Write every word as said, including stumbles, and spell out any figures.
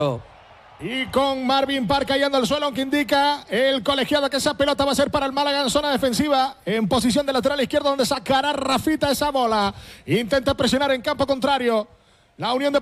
Y con Marvin Park cayendo al suelo, aunque indica el colegiado que esa pelota va a ser para el Málaga en zona defensiva, en posición de lateral izquierdo, donde sacará Rafita esa bola. Intenta presionar en campo contrario. La Unión de